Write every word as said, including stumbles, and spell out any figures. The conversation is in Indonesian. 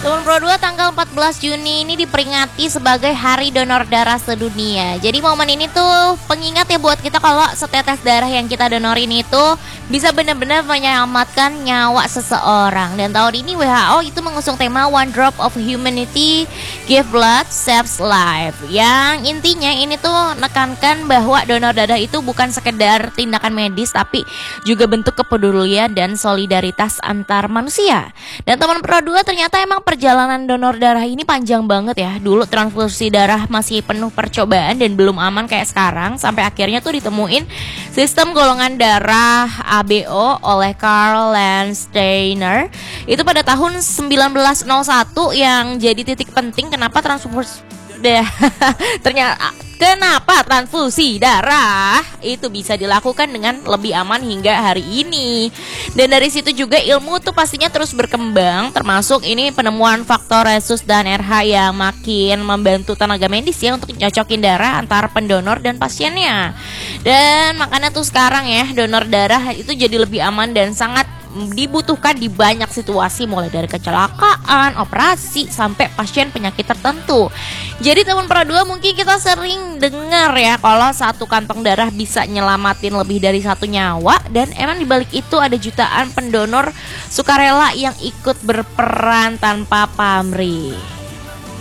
Teman Pro dua, tanggal empat belas Juni ini diperingati sebagai Hari Donor Darah Sedunia. Jadi momen ini tuh pengingat ya buat kita kalau setetes darah yang kita donorin itu bisa benar-benar menyelamatkan nyawa seseorang. Dan tahun ini W H O itu mengusung tema One Drop of Humanity, Give Blood, Saves Life. Yang intinya ini tuh menekankan bahwa donor darah itu bukan sekedar tindakan medis, tapi juga bentuk kepedulian dan solidaritas antar manusia. Dan teman Pro dua, ternyata emang perjalanan donor darah ini panjang banget ya. Dulu transfusi darah masih penuh percobaan dan belum aman kayak sekarang, sampai akhirnya tuh ditemuin sistem golongan darah A B O oleh Karl Landsteiner itu pada tahun sembilan belas nol satu, yang jadi titik penting kenapa transfusi ternyata kenapa transfusi darah itu bisa dilakukan dengan lebih aman hingga hari ini. Dan dari situ juga ilmu tuh pastinya terus berkembang, termasuk ini penemuan faktor resus dan R H yang makin membantu tenaga medis ya untuk nyocokin darah antar pendonor dan pasiennya. Dan makanya tuh sekarang ya donor darah itu jadi lebih aman dan sangat dibutuhkan di banyak situasi, mulai dari kecelakaan, operasi, sampai pasien penyakit tertentu. Jadi teman Pro dua, mungkin kita sering dengar ya kalau satu kantong darah bisa nyelamatin lebih dari satu nyawa. Dan emang dibalik itu ada jutaan pendonor sukarela yang ikut berperan tanpa pamrih.